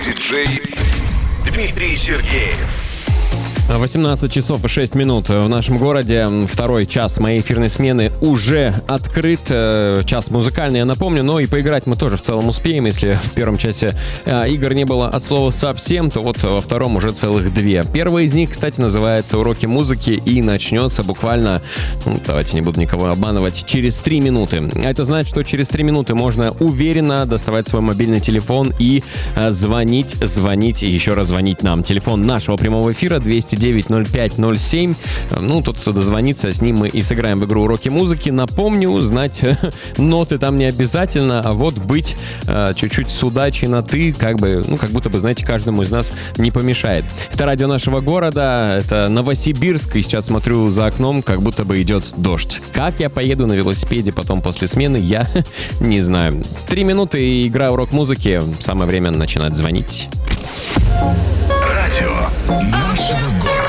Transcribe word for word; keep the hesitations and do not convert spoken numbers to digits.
Диджей Дмитрий Сергеев. восемнадцать часов и шесть минут в нашем городе. Второй час моей эфирной смены уже открыт. Час музыкальный, я напомню, но и поиграть мы тоже в целом успеем. Если в первом часе игр не было от слова совсем, то вот во втором уже целых две. Первая из них, кстати, называется «Уроки музыки» и начнется буквально, ну, давайте не буду никого обманывать, через три минуты. Это значит, что через три минуты можно уверенно доставать свой мобильный телефон и звонить, звонить и еще раз звонить нам. Телефон нашего прямого эфира двести девять ноль пять ноль семь. Ну, тот, кто дозвонится, с ним мы и сыграем в игру «Уроки музыки». Напомню, знать ноты там не обязательно, а вот быть э, чуть-чуть с удачей на «ты», как бы, ну, как будто бы, знаете, каждому из нас не помешает. Это радио нашего города, это Новосибирск, и сейчас смотрю за окном, как будто бы идет дождь. Как я поеду на велосипеде потом после смены, я не знаю. Три минуты и игра «Урок музыки». Самое время начинать звонить. Радио нашего города.